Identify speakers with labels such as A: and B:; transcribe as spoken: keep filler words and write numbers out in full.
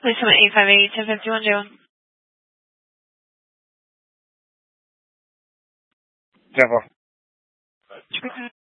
A: Please come at eight five eight, ten fifty-one, Jalen.
B: Temple.